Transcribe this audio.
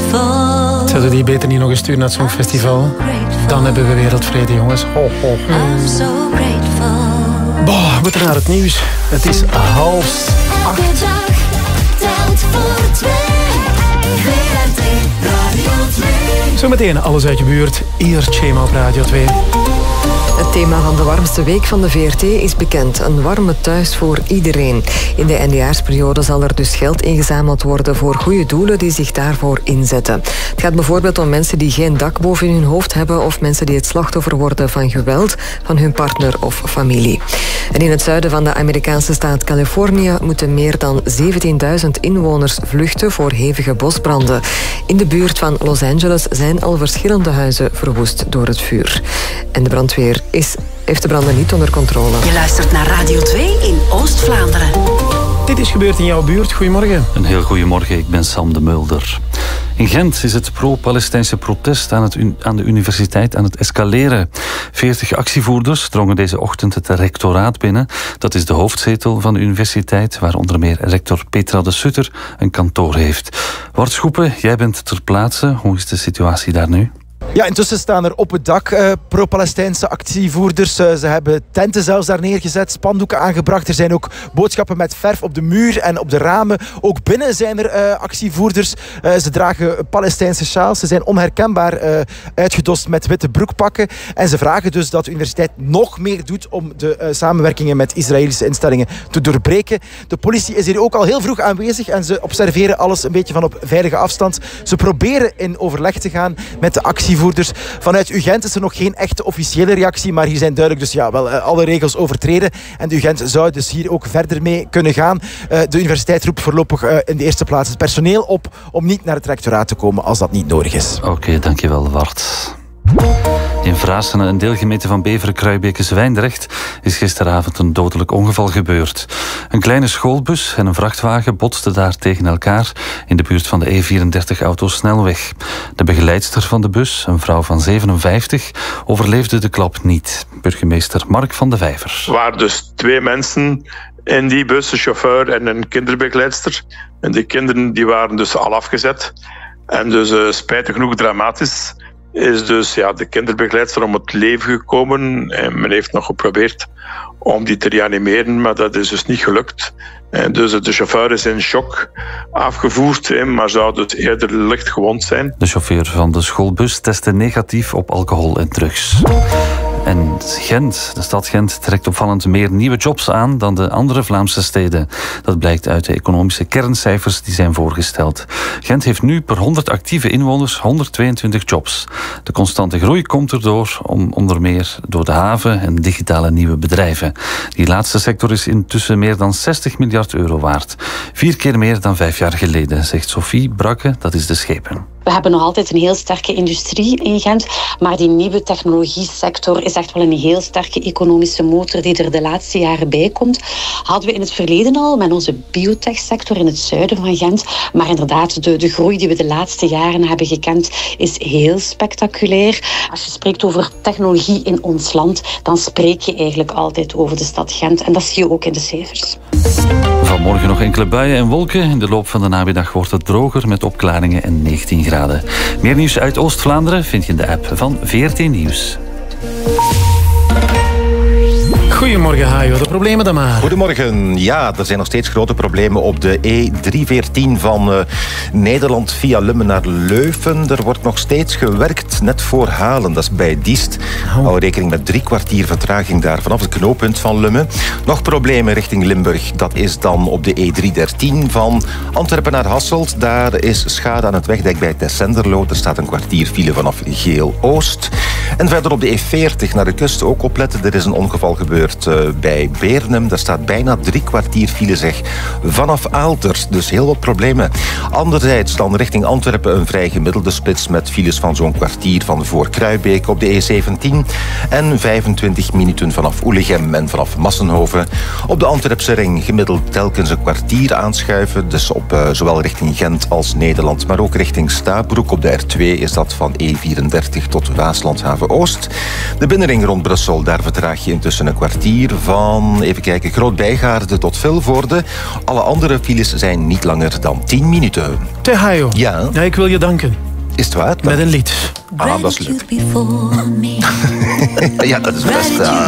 Zouden we die beter niet nog eens sturen naar het Songfestival? Dan hebben we wereldvrede, jongens. Ho, ho. Boah, we moeten naar het nieuws. Het is 7:30. Telt voor 2. Zometeen alles uit je buurt. Hier Chema op Radio 2. Het thema van de warmste week van de VRT is bekend. Een warme thuis voor iedereen. In de eindejaarsperiode zal er dus geld ingezameld worden voor goede doelen die zich daarvoor inzetten. Het gaat bijvoorbeeld om mensen die geen dak boven hun hoofd hebben of mensen die het slachtoffer worden van geweld van hun partner of familie. En in het zuiden van de Amerikaanse staat Californië moeten meer dan 17.000 inwoners vluchten voor hevige bosbranden. In de buurt van Los Angeles zijn al verschillende huizen verwoest door het vuur. En de brandweer heeft de branden niet onder controle. Je luistert naar Radio 2 in Oost-Vlaanderen. Dit is gebeurd in jouw buurt. Goedemorgen. Een heel goedemorgen, ik ben Sam de Mulder. In Gent is het pro-Palestijnse protest aan de universiteit aan het escaleren. 40 actievoerders drongen deze ochtend het rectoraat binnen. Dat is de hoofdzetel van de universiteit, waar onder meer rector Petra de Sutter een kantoor heeft. Wart Schoepen, jij bent ter plaatse. Hoe is de situatie daar nu? Ja, intussen staan er op het dak pro-Palestijnse actievoerders. Ze hebben tenten zelfs daar neergezet, spandoeken aangebracht. Er zijn ook boodschappen met verf op de muur en op de ramen. Ook binnen zijn er actievoerders. Ze dragen Palestijnse sjaals. Ze zijn onherkenbaar uitgedost met witte broekpakken. En ze vragen dus dat de universiteit nog meer doet om de samenwerkingen met Israëlische instellingen te doorbreken. De politie is hier ook al heel vroeg aanwezig en ze observeren alles een beetje van op veilige afstand. Ze proberen in overleg te gaan met de actievoerders. Vanuit UGent is er nog geen echte officiële reactie, maar hier zijn duidelijk dus alle regels overtreden. En de UGent zou dus hier ook verder mee kunnen gaan. De universiteit roept voorlopig in de eerste plaats het personeel op om niet naar het rectoraat te komen als dat niet nodig is. Oké, dankjewel Wart. In Vraassen, een deelgemeente van Beveren-Kruibeke-Zwijndrecht, is gisteravond een dodelijk ongeval gebeurd. Een kleine schoolbus en een vrachtwagen botsten daar tegen elkaar in de buurt van de E34-autosnelweg. De begeleidster van de bus, een vrouw van 57, overleefde de klap niet. Burgemeester Mark van de Vijver. Er waren dus 2 mensen in die bus, een chauffeur en een kinderbegeleidster. En die kinderen die waren dus al afgezet. En dus spijtig genoeg dramatisch is dus de kinderbegeleidster om het leven gekomen. En men heeft nog geprobeerd om die te reanimeren, maar dat is dus niet gelukt. En dus de chauffeur is in shock afgevoerd, maar zou dus eerder licht gewond zijn. De chauffeur van de schoolbus testte negatief op alcohol en drugs. En Gent, de stad Gent, trekt opvallend meer nieuwe jobs aan dan de andere Vlaamse steden. Dat blijkt uit de economische kerncijfers die zijn voorgesteld. Gent heeft nu per 100 actieve inwoners 122 jobs. De constante groei komt erdoor, onder meer door de haven en digitale nieuwe bedrijven. Die laatste sector is intussen meer dan 60 miljard euro waard. 4 keer meer dan 5 jaar geleden, zegt Sophie Brakke, dat is de schepen. We hebben nog altijd een heel sterke industrie in Gent, maar die nieuwe technologiesector is echt wel een heel sterke economische motor die er de laatste jaren bij komt. Hadden we in het verleden al met onze biotechsector in het zuiden van Gent, maar inderdaad de groei die we de laatste jaren hebben gekend is heel spectaculair. Als je spreekt over technologie in ons land, dan spreek je eigenlijk altijd over de stad Gent en dat zie je ook in de cijfers. Vanmorgen nog enkele buien en wolken. In de loop van de namiddag wordt het droger met opklaringen en 19 graden. Meer nieuws uit Oost-Vlaanderen vind je in de app van VRT Nieuws. Goedemorgen, Hajo. De problemen dan maar. Goedemorgen. Ja, er zijn nog steeds grote problemen op de E314 van Nederland via Lummen naar Leuven. Er wordt nog steeds gewerkt, net voor Halen. Dat is bij Diest. Hou rekening met 3 kwartier vertraging daar vanaf het knooppunt van Lummen. Nog problemen richting Limburg. Dat is dan op de E313 van Antwerpen naar Hasselt. Daar is schade aan het wegdek bij Tessenderlo. Er staat een kwartier file vanaf Geel-Oost. En verder op de E40 naar de kust ook opletten. Er is een ongeval gebeurd bij Beernem. Daar staat bijna 3 kwartier file zeg vanaf Aalter. Dus heel wat problemen. Anderzijds dan richting Antwerpen een vrij gemiddelde spits met files van zo'n kwartier van voor Kruibeke op de E17 en 25 minuten vanaf Oelegem en vanaf Massenhoven. Op de Antwerpse ring gemiddeld telkens een kwartier aanschuiven. Dus op zowel richting Gent als Nederland, maar ook richting Stabroek op de R2 is dat van E34 tot Waaslandhaven Luchthaven Oost. De binnenring rond Brussel, daar vertraag je intussen een kwartier van, even kijken, Groot-Bijgaarde tot Vilvoorde. Alle andere files zijn niet langer dan 10 minuten. Tehajo. Ja. Ik wil je danken. Is het waar? Met een lied. Ah, dat is leuk. Ja, dat is best...